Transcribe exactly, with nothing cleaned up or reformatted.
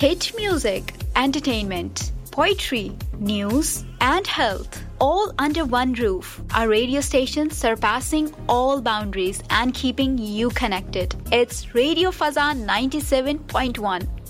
Hit music, entertainment, poetry, news, and health, all under one roof. A radio station surpassing all boundaries and keeping you connected. It's Radio Fazan ninety-seven point one.